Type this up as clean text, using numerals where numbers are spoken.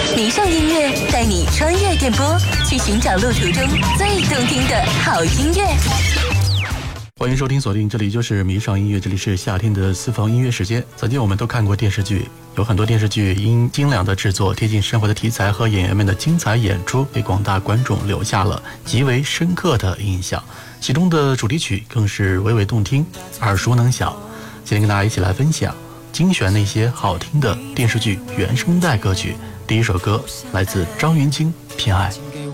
迷上音乐带你穿越电波，去寻找路途中最动听的好音乐。 欢迎收听锁定，这里就是迷上音乐，这里是夏天的私房音乐时间。曾经我们都看过电视剧，有很多电视剧因精良的制作、贴近生活的题材和演员们的精彩演出，给广大观众留下了极为深刻的印象。其中的主题曲更是娓娓动听，耳熟能详。今天跟大家一起来分享精选那些好听的电视剧原声带歌曲。第一首歌来自张芸京《偏爱》。